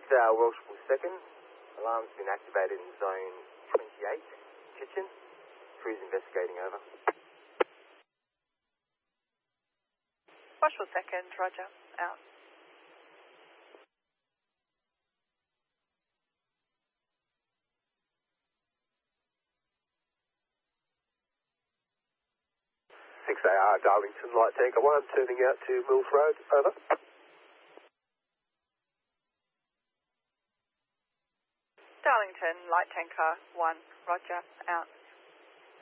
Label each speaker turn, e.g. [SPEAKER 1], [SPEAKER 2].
[SPEAKER 1] Welshpool 2nd. Alarm's been activated in zone 28, kitchen. Crew's investigating, over.
[SPEAKER 2] Welshpool 2nd, roger, out.
[SPEAKER 3] AR Darlington Light Tanker 1, turning out to Mills Road, over.
[SPEAKER 2] Darlington Light Tanker 1, roger, out.